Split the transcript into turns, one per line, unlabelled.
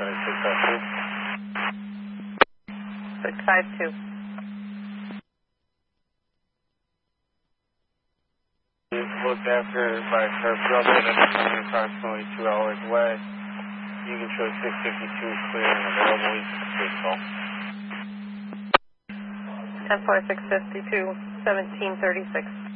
652.
Looked after by a curb brother that's coming approximately 2 hours away. You can show 652 clear and available. You can please call.
10-4, 652, 1736.